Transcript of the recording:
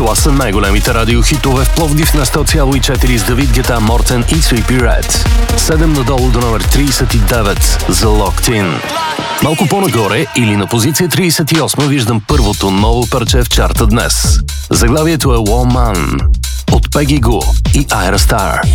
Това са най-големите радиохитове в Пловдив на 100,4 с Давид Гета, Мортен и Sleepy Red. 7 надолу до номер 39 за Locked In. Малко по-нагоре или на позиция 38 виждам първото ново парче в чарта днес. Заглавието е Woman от Peggy Gou и Ira Star.